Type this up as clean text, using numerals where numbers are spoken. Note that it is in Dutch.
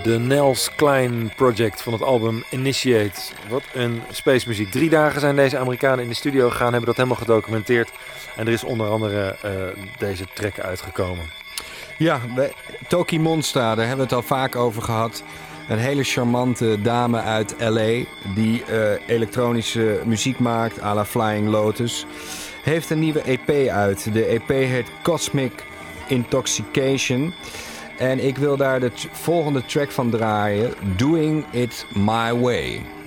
De Nels Klein Project van het album Initiate. Wat een space muziek. 3 dagen zijn deze Amerikanen in de studio gegaan, hebben dat helemaal gedocumenteerd. En er is onder andere deze track uitgekomen. Ja, Toki Monsta, daar hebben we het al vaak over gehad. Een hele charmante dame uit L.A. die elektronische muziek maakt à la Flying Lotus. Heeft een nieuwe EP uit. De EP heet Cosmic Intoxication. En ik wil daar de volgende track van draaien. Doing It My Way.